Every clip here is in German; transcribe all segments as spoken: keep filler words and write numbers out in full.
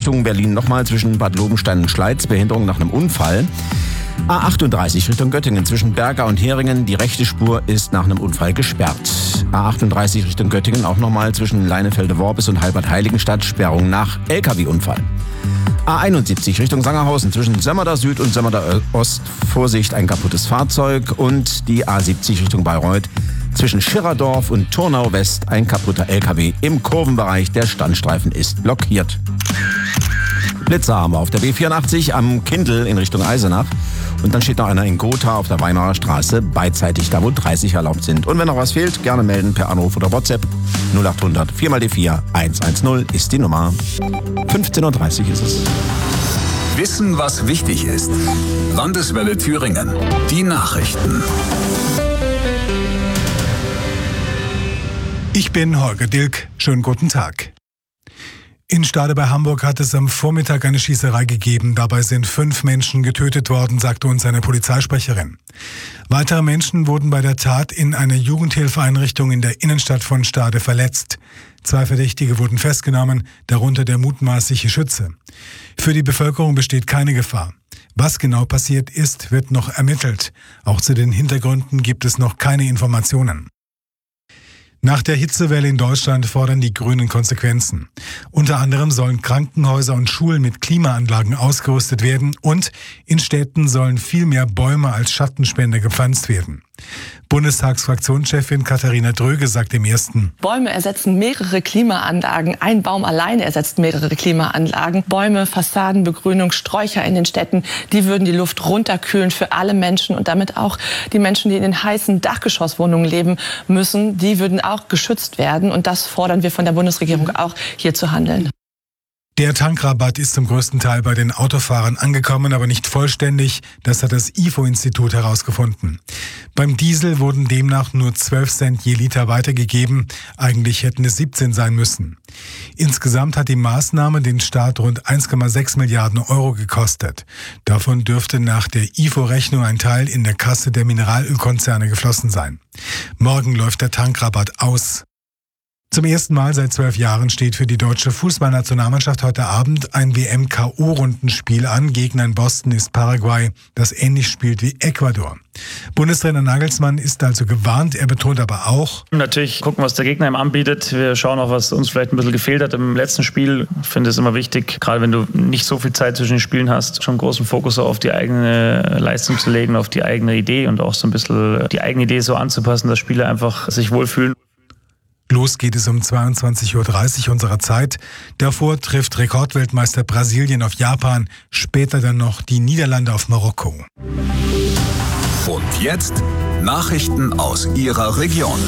Richtung Berlin nochmal zwischen Bad Lobenstein und Schleiz, Behinderung nach einem Unfall. A achtunddreißig Richtung Göttingen zwischen Berga und Heringen, die rechte Spur ist nach einem Unfall gesperrt. A achtunddreißig Richtung Göttingen auch nochmal zwischen Leinefelde-Worbis und Halbert-Heiligenstadt, Sperrung nach L K W-Unfall. A einundsiebzig Richtung Sangerhausen zwischen Sömmerda Süd und Sömmerda Ost, Vorsicht, ein kaputtes Fahrzeug. Und die A siebzig Richtung Bayreuth zwischen Schirrerdorf und Turnau West, ein kaputter L K W im Kurvenbereich, der Standstreifen ist blockiert. Blitzer haben wir auf der B vierundachtzig am Kindl in Richtung Eisenach. Und dann steht noch einer in Gotha auf der Weimarer Straße, beidseitig, da wo dreißig erlaubt sind. Und wenn noch was fehlt, gerne melden per Anruf oder WhatsApp. null achthundert vier mal die vier hundertzehn ist die Nummer. fünfzehn Uhr dreißig ist es. Wissen, was wichtig ist. Landeswelle Thüringen. Die Nachrichten. Ich bin Holger Dilk. Schönen guten Tag. In Stade bei Hamburg hat es am Vormittag eine Schießerei gegeben. Dabei sind fünf Menschen getötet worden, sagte uns eine Polizeisprecherin. Weitere Menschen wurden bei der Tat in einer Jugendhilfeeinrichtung in der Innenstadt von Stade verletzt. Zwei Verdächtige wurden festgenommen, darunter der mutmaßliche Schütze. Für die Bevölkerung besteht keine Gefahr. Was genau passiert ist, wird noch ermittelt. Auch zu den Hintergründen gibt es noch keine Informationen. Nach der Hitzewelle in Deutschland fordern die Grünen Konsequenzen. Unter anderem sollen Krankenhäuser und Schulen mit Klimaanlagen ausgerüstet werden und in Städten sollen viel mehr Bäume als Schattenspender gepflanzt werden. Bundestagsfraktionschefin Katharina Dröge sagt im Ersten: Bäume ersetzen mehrere Klimaanlagen. Ein Baum alleine ersetzt mehrere Klimaanlagen. Bäume, Fassaden, Begrünung, Sträucher in den Städten, die würden die Luft runterkühlen für alle Menschen und damit auch die Menschen, die in den heißen Dachgeschosswohnungen leben müssen, die würden auch geschützt werden. Und das fordern wir von der Bundesregierung auch, hier zu handeln. Der Tankrabatt ist zum größten Teil bei den Autofahrern angekommen, aber nicht vollständig. Das hat das I F O-Institut herausgefunden. Beim Diesel wurden demnach nur zwölf Cent je Liter weitergegeben. Eigentlich hätten es siebzehn sein müssen. Insgesamt hat die Maßnahme den Staat rund eins Komma sechs Milliarden Euro gekostet. Davon dürfte nach der I F O-Rechnung ein Teil in der Kasse der Mineralölkonzerne geflossen sein. Morgen läuft der Tankrabatt aus. Zum ersten Mal seit zwölf Jahren steht für die deutsche Fußballnationalmannschaft heute Abend ein W M-K O-Rundenspiel an. Gegner in Boston ist Paraguay, das ähnlich spielt wie Ecuador. Bundestrainer Nagelsmann ist also gewarnt, er betont aber auch: Natürlich gucken, was der Gegner ihm anbietet. Wir schauen auch, was uns vielleicht ein bisschen gefehlt hat im letzten Spiel. Ich finde es immer wichtig, gerade wenn du nicht so viel Zeit zwischen den Spielen hast, schon großen Fokus auf die eigene Leistung zu legen, auf die eigene Idee und auch so ein bisschen die eigene Idee so anzupassen, dass Spieler einfach sich wohlfühlen. Los geht es um zweiundzwanzig Uhr dreißig unserer Zeit. Davor trifft Rekordweltmeister Brasilien auf Japan, später dann noch die Niederlande auf Marokko. Und jetzt Nachrichten aus Ihrer Region.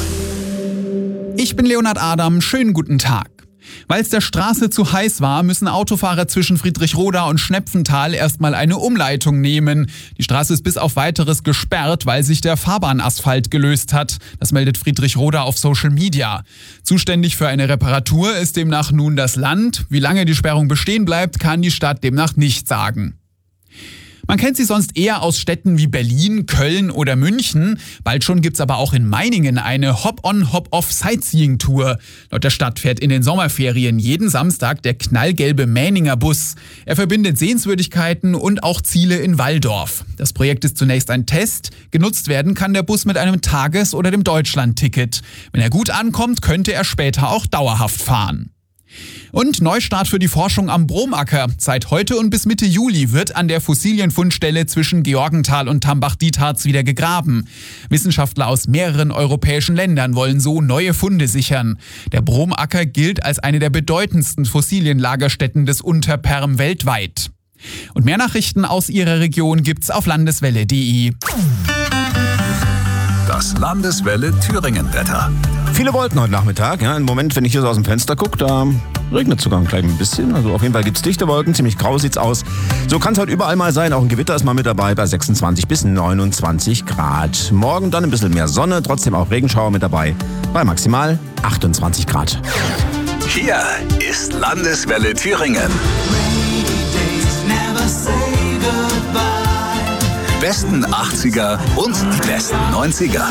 Ich bin Leonhard Adam, schönen guten Tag. Weil es der Straße zu heiß war, müssen Autofahrer zwischen Friedrichroda und Schnepfenthal erstmal eine Umleitung nehmen. Die Straße ist bis auf Weiteres gesperrt, weil sich der Fahrbahnasphalt gelöst hat. Das meldet Friedrichroda auf Social Media. Zuständig für eine Reparatur ist demnach nun das Land. Wie lange die Sperrung bestehen bleibt, kann die Stadt demnach nicht sagen. Man kennt sie sonst eher aus Städten wie Berlin, Köln oder München. Bald schon gibt's aber auch in Meiningen eine Hop-on-Hop-off-Sightseeing-Tour. Laut der Stadt fährt in den Sommerferien jeden Samstag der knallgelbe Mäninger Bus. Er verbindet Sehenswürdigkeiten und auch Ziele in Walldorf. Das Projekt ist zunächst ein Test. Genutzt werden kann der Bus mit einem Tages- oder dem Deutschland-Ticket. Wenn er gut ankommt, könnte er später auch dauerhaft fahren. Und Neustart für die Forschung am Bromacker. Seit heute und bis Mitte Juli wird an der Fossilienfundstelle zwischen Georgenthal und Tambach-Dietharz wieder gegraben. Wissenschaftler aus mehreren europäischen Ländern wollen so neue Funde sichern. Der Bromacker gilt als eine der bedeutendsten Fossilienlagerstätten des Unterperm weltweit. Und mehr Nachrichten aus Ihrer Region gibt's auf landeswelle punkt de. Das Landeswelle Thüringen-Wetter. Viele Wolken heute Nachmittag. Ja, im Moment, wenn ich hier so aus dem Fenster gucke, da regnet es sogar ein klein bisschen. Also auf jeden Fall gibt es dichte Wolken, ziemlich grau sieht's aus. So kann es heute überall mal sein. Auch ein Gewitter ist mal mit dabei bei sechsundzwanzig bis neunundzwanzig Grad. Morgen dann ein bisschen mehr Sonne, trotzdem auch Regenschauer mit dabei bei maximal achtundzwanzig Grad. Hier ist Landeswelle Thüringen. Besten achtziger und die besten neunziger.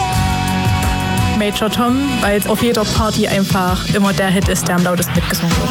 Major Tom, weil es auf jeder Party einfach immer der Hit ist, der am lautesten mitgesungen wird.